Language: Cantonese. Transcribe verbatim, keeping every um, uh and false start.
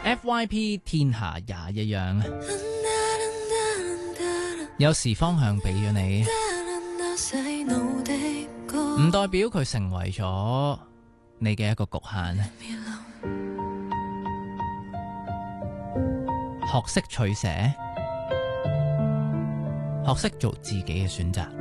F Y P 天下也一樣，有時方向俾咗你，唔代表佢成為咗你嘅一個局限。學識取捨，學識做自己嘅選擇。